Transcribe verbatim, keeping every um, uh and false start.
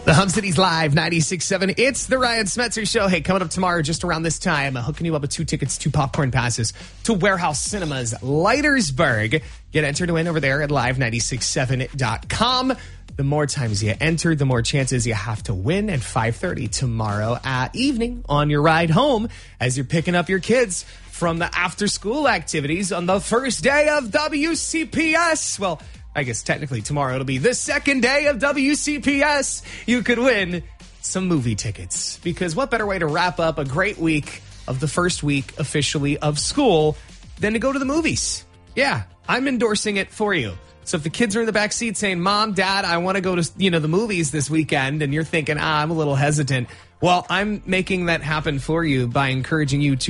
The Hub City's Live ninety-six point seven. It's the Ryan Smetzer Show. Hey, coming up tomorrow, just around this time, hooking you up with two tickets, two popcorn passes to Warehouse Cinemas Leitersburg. Get entered to win over there at live nine six seven dot com. The more times you enter, the more chances you have to win at five thirty tomorrow at evening on your ride home as you're picking up your kids from the after-school activities on the first day of W C P S. Well, I guess technically tomorrow it'll be the second day of W C P S. You could win some movie tickets, because what better way to wrap up a great week of the first week officially of school than to go to the movies? Yeah, I'm endorsing it for you. So if the kids are in the back seat saying, Mom, Dad, I want to go to, you know, the movies this weekend, and you're thinking, ah, I'm a little hesitant. Well, I'm making that happen for you by encouraging you to